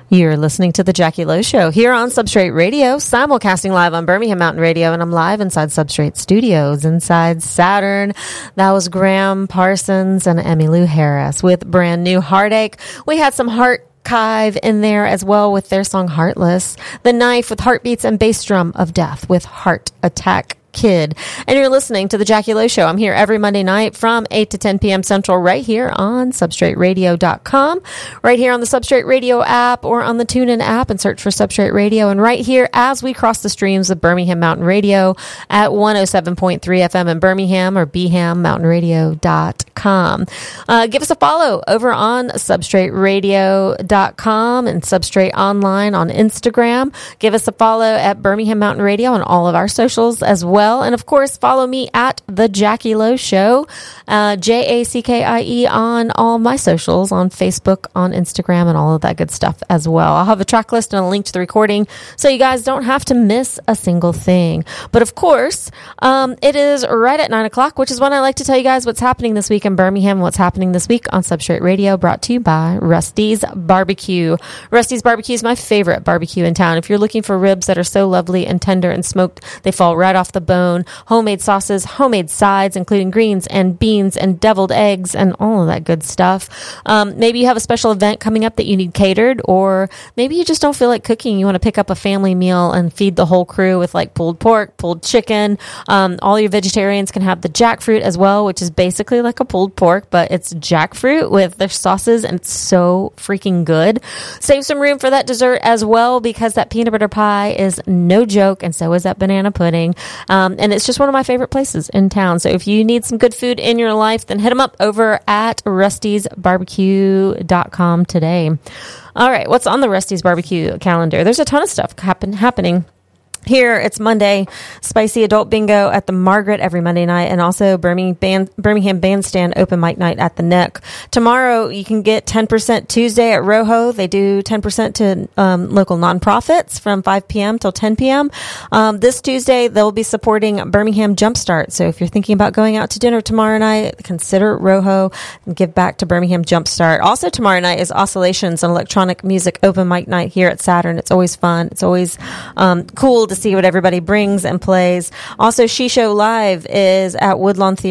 You're listening to The Jackie Lowe Show here on Substrate Radio, simulcasting live on Birmingham Mountain Radio, and I'm live inside Substrate Studios, inside Saturn. That was Graham Parsons and Emmylou Harris with brand new Heartache. We had some Archive in there as well with their song Heartless. The Knife with Heartbeats and Bass Drum of Death with Heart Attack Kid. And you're listening to The Jackie Lowe Show. I'm here every Monday night from 8 to 10 p.m. Central right here on SubstrateRadio.com, right here on the Substrate Radio app or on the TuneIn app and search for Substrate Radio. And right here as we cross the streams of Birmingham Mountain Radio at 107.3 FM in Birmingham or BHAMMountainradio.com. Give us a follow over on SubstrateRadio.com and Substrate Online on Instagram. Give us a follow at Birmingham Mountain Radio on all of our socials as well. And of course, follow me at The Jackie Lowe Show, JACKIE on all my socials, on Facebook, on Instagram, and all of that good stuff as well. I'll have a track list and a link to the recording so you guys don't have to miss a single thing. But of course, it is right at 9 o'clock, which is when I like to tell you guys what's happening this week in Birmingham, what's happening this week on Substrate Radio, brought to you by Rusty's Barbecue. Rusty's Barbecue is my favorite barbecue in town. If you're looking for ribs that are so lovely and tender and smoked, they fall right off the bone. Homemade sauces, homemade sides, including greens and beans and deviled eggs and all of that good stuff. Maybe you have a special event coming up that you need catered, or maybe you just don't feel like cooking. You want to pick up a family meal and feed the whole crew with like pulled pork, pulled chicken. All your vegetarians can have the jackfruit as well, which is basically like a pulled pork, but it's jackfruit with their sauces, and it's so freaking good. Save some room for that dessert as well, because that peanut butter pie is no joke, and so is that banana pudding. And it's just one of my favorite places in town. So if you need some good food in your life, then hit them up over at rustysbarbecue.com today. All right, what's on the Rusty's Barbecue calendar? There's a ton of stuff happening. Here, it's Monday, Spicy Adult Bingo at the Margaret every Monday night, and also Birmingham Bandstand Open Mic Night at the Nook. Tomorrow, you can get 10% Tuesday at Rojo. They do 10% to local nonprofits from 5 p.m. till 10 p.m. This Tuesday, they'll be supporting Birmingham Jumpstart. So if you're thinking about going out to dinner tomorrow night, consider Rojo and give back to Birmingham Jumpstart. Also tomorrow night is Oscillations, an electronic music open mic night here at Saturn. It's always fun. It's always cool to see what everybody brings and plays. Also, She Show Live is at Woodlawn Theater